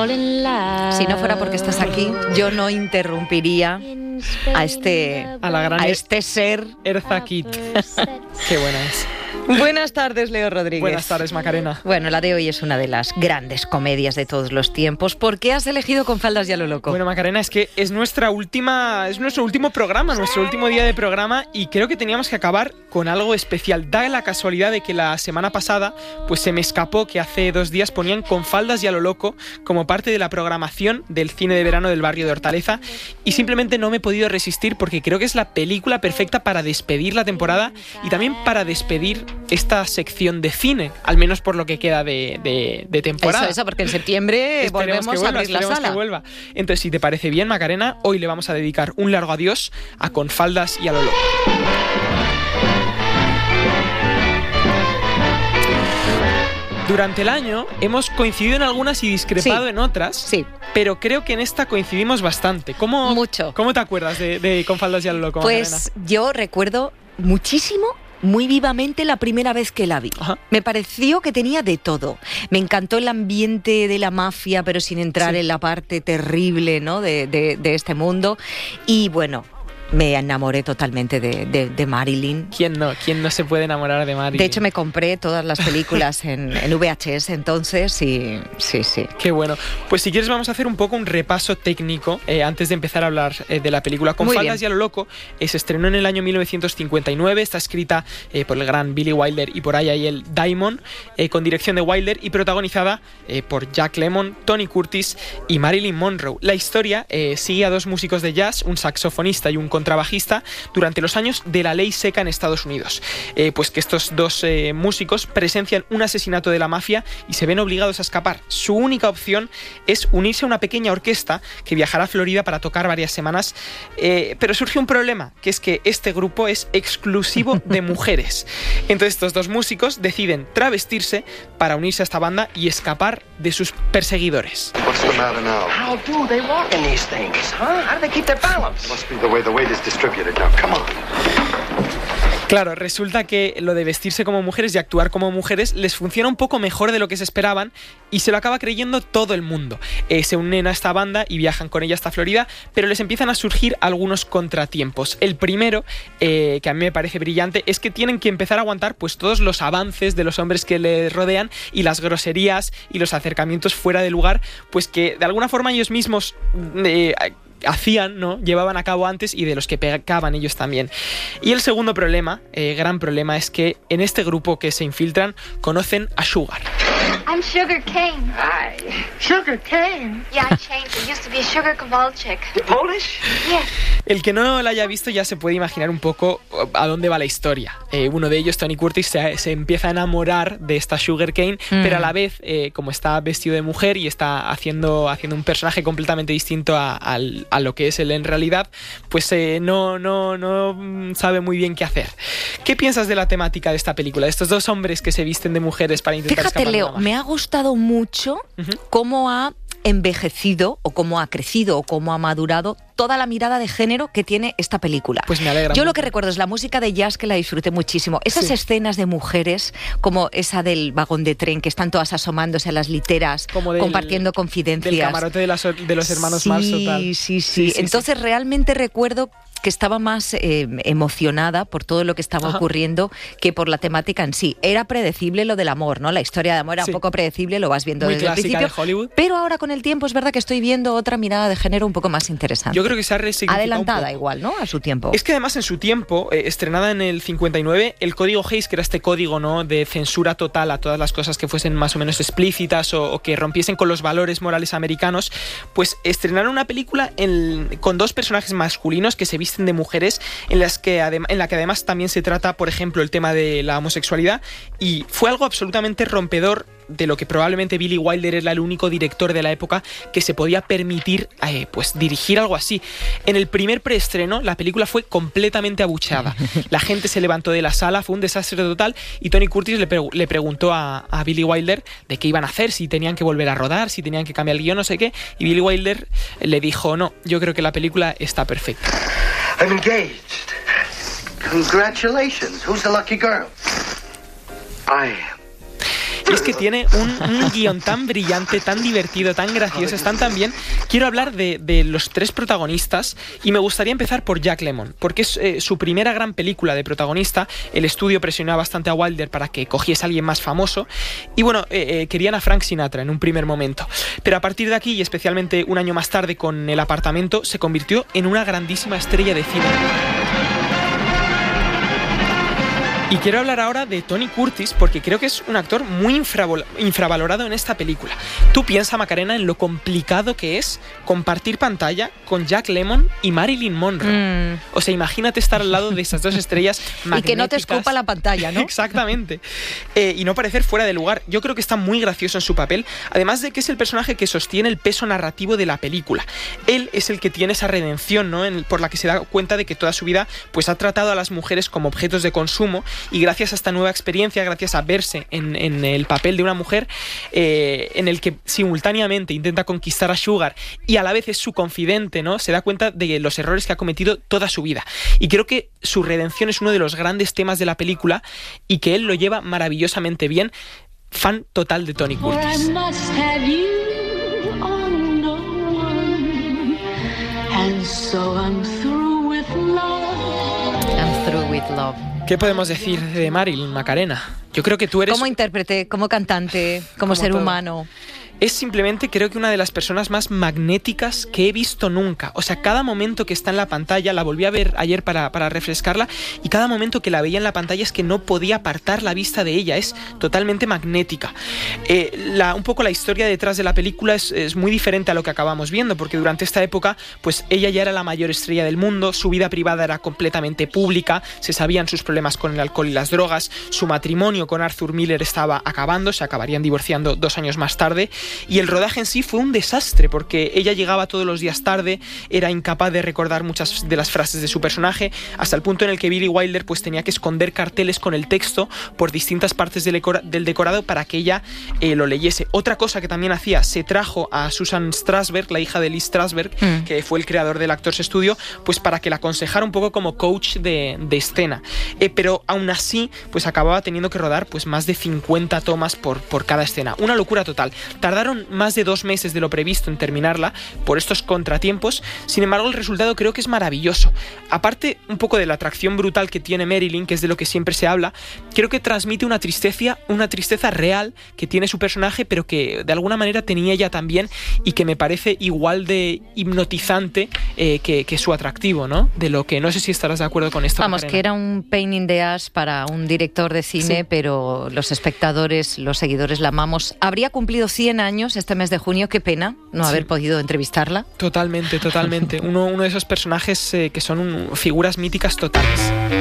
Si no fuera porque estás aquí, yo no interrumpiría a este ser. Eartha Kitt. Qué buena es. Buenas tardes, Leo Rodríguez. Buenas tardes, Macarena. Bueno, la de hoy es una de las grandes comedias de todos los tiempos. ¿Por qué has elegido Con faldas y a lo loco? Bueno, Macarena, es que es nuestro último programa, nuestro último día de programa, y creo que teníamos que acabar con algo especial. Da la casualidad de que la semana pasada pues se me escapó que hace 2 días ponían Con faldas y a lo loco como parte de la programación del cine de verano del barrio de Hortaleza, y simplemente no me he podido resistir porque creo que es la película perfecta para despedir la temporada y también para despedir esta sección de cine, al menos por lo que queda de temporada. Eso, porque en septiembre volvemos a abrir la sala. Que vuelva. Entonces, si te parece bien, Macarena, hoy le vamos a dedicar un largo adiós a Con faldas y a lo loco. Durante el año hemos coincidido en algunas y discrepado en otras, sí, pero creo que en esta coincidimos bastante. Mucho. ¿Cómo te acuerdas de Con faldas y a lo loco, Pues Macarena? Yo recuerdo muchísimo, muy vivamente, la primera vez que la vi. Ajá. Me pareció que tenía de todo. Me encantó el ambiente de la mafia, pero sin entrar en la parte terrible, ¿no?, de este mundo. Y bueno, me enamoré totalmente de Marilyn. ¿Quién no se puede enamorar de Marilyn? De hecho, me compré todas las películas en VHS entonces y sí. Qué bueno. Pues si quieres vamos a hacer un poco un repaso técnico antes de empezar a hablar de la película. Con faldas y a lo loco se estrenó en el año 1959, está escrita por el gran Billy Wilder y por I.L. Diamond, con dirección de Wilder y protagonizada por Jack Lemmon, Tony Curtis y Marilyn Monroe. La historia sigue a 2 músicos de jazz, un saxofonista y un contrabajista, durante los años de la ley seca en Estados Unidos. Pues que estos 2 músicos presencian un asesinato de la mafia y se ven obligados a escapar. Su única opción es unirse a una pequeña orquesta que viajará a Florida para tocar varias semanas, pero surge un problema, que es que este grupo es exclusivo de mujeres. Entonces estos 2 músicos deciden travestirse para unirse a esta banda y escapar de sus perseguidores. What's the matter now? How do they walk in these things, huh? How do they keep their balance? Must be the weight is distributed now. Come on. Claro, resulta que lo de vestirse como mujeres y actuar como mujeres les funciona un poco mejor de lo que se esperaban y se lo acaba creyendo todo el mundo. Se unen a esta banda y viajan con ella hasta Florida, pero les empiezan a surgir algunos contratiempos. El primero, que a mí me parece brillante, es que tienen que empezar a aguantar pues todos los avances de los hombres que les rodean y las groserías y los acercamientos fuera de lugar, pues que de alguna forma ellos mismos hacían, ¿no?, llevaban a cabo antes y de los que pecaban ellos también. Y el segundo problema, gran problema, es que en este grupo que se infiltran conocen a Sugar. I'm Sugar Cane. Hi. Sugar cane? Yeah, I changed. It used to be Sugar Kowalczyk. You Polish? Yes. El que no la haya visto ya se puede imaginar un poco a dónde va la historia. Uno de ellos, Tony Curtis, se empieza a enamorar de esta Sugar Cane, pero a la vez, como está vestido de mujer y está haciendo un personaje completamente distinto a lo que es él en realidad, pues no sabe muy bien qué hacer. ¿Qué piensas de la temática de esta película? De estos 2 hombres que se visten de mujeres para intentar escapar de la Leo, mafia. me ha gustado mucho cómo ha envejecido o cómo ha crecido o cómo ha madurado toda la mirada de género que tiene esta película. Pues me alegra Yo mucho. lo que recuerdo es la música de jazz, que la disfruté muchísimo. Esas escenas de mujeres, como esa del vagón de tren, que están todas asomándose a las literas, compartiendo confidencias. Del camarote de los hermanos Marx, tal. Sí. Entonces realmente recuerdo que estaba más emocionada por todo lo que estaba ocurriendo que por la temática en sí. Era predecible lo del amor, ¿no? La historia de amor era un poco predecible, lo vas viendo muy desde el clásica principio. de Hollywood. Pero ahora con el tiempo es verdad que estoy viendo otra mirada de género un poco más interesante. Yo creo que se ha resignificado adelantada un poco. igual, ¿no?, a su tiempo. Es que además en su tiempo, estrenada en el 59, el código Hays, que era este código, ¿no?, de censura total a todas las cosas que fuesen más o menos explícitas o que rompiesen con los valores morales americanos, pues estrenaron una película con 2 personajes masculinos que se visten de mujeres, en la que además también se trata, por ejemplo, el tema de la homosexualidad, y fue algo absolutamente rompedor, de lo que probablemente Billy Wilder era el único director de la época que se podía permitir pues dirigir algo así. En el primer preestreno la película fue completamente abucheada. La gente se levantó de la sala, fue un desastre total, y Tony Curtis le preguntó a Billy Wilder de qué iban a hacer, si tenían que volver a rodar, si tenían que cambiar el guión, no sé qué, y Billy Wilder le dijo: no, yo creo que la película está perfecta. I'm engaged. Congratulations. Who's the lucky girl? I am. Y es que tiene un guión tan brillante, tan divertido, tan gracioso, están tan bien. Quiero hablar de los tres protagonistas y me gustaría empezar por Jack Lemmon, porque es su primera gran película de protagonista. El estudio presionaba bastante a Wilder para que cogiese a alguien más famoso y bueno, querían a Frank Sinatra en un primer momento. Pero a partir de aquí, y especialmente un año más tarde con El apartamento, se convirtió en una grandísima estrella de cine. Y quiero hablar ahora de Tony Curtis porque creo que es un actor muy infravalorado en esta película. Tú piensa, Macarena, en lo complicado que es compartir pantalla con Jack Lemmon y Marilyn Monroe. O sea, imagínate estar al lado de esas dos estrellas magnéticas. Y que no te escupa la pantalla, ¿no? Exactamente. Y no parecer fuera de lugar. Yo creo que está muy gracioso en su papel, además de que es el personaje que sostiene el peso narrativo de la película. Él es el que tiene esa redención, ¿no? Por la que se da cuenta de que toda su vida pues ha tratado a las mujeres como objetos de consumo. Y gracias a esta nueva experiencia, gracias a verse en el papel de una mujer en el que simultáneamente intenta conquistar a Sugar y a la vez es su confidente, ¿no? Se da cuenta de los errores que ha cometido toda su vida. Y creo que su redención es uno de los grandes temas de la película y que él lo lleva maravillosamente bien. Fan total de Tony Curtis. I'm through with love. ¿Qué podemos decir de Marilyn, Macarena? Yo creo que tú eres... Como intérprete, como cantante, como ser todo. humano. Es simplemente, creo que una de las personas más magnéticas que he visto nunca. O sea, cada momento que está en la pantalla, la volví a ver ayer para refrescarla, y cada momento que la veía en la pantalla es que no podía apartar la vista de ella, es totalmente magnética. Un poco la historia detrás de la película es muy diferente a lo que acabamos viendo, porque durante esta época, pues ella ya era la mayor estrella del mundo, su vida privada era completamente pública, se sabían sus problemas con el alcohol y las drogas, su matrimonio con Arthur Miller estaba acabando, se acabarían divorciando 2 años más tarde. Y el rodaje en sí fue un desastre porque ella llegaba todos los días tarde, era incapaz de recordar muchas de las frases de su personaje, hasta el punto en el que Billy Wilder pues tenía que esconder carteles con el texto por distintas partes del decorado para que ella lo leyese. Otra cosa que también hacía, se trajo a Susan Strasberg, la hija de Lee Strasberg, que fue el creador del Actors Studio, pues para que la aconsejara un poco como coach de escena. Pero aún así, pues acababa teniendo que rodar pues más de 50 tomas por cada escena. Una locura total. Tardaron más de 2 meses de lo previsto en terminarla por estos contratiempos. Sin embargo, el resultado creo que es maravilloso. Aparte un poco de la atracción brutal que tiene Marilyn, que es de lo que siempre se habla, creo que transmite una tristeza real que tiene su personaje, pero que de alguna manera tenía ella también y que me parece igual de hipnotizante que su atractivo, ¿no? De lo que no sé si estarás de acuerdo con esto. Vamos, Macarena. que era un pain in the ass para un director de cine, sí. Pero los espectadores, los seguidores la amamos. Habría cumplido 100 años este mes de junio, qué pena no haber podido entrevistarla. Totalmente. Uno de esos personajes que son figuras míticas totales.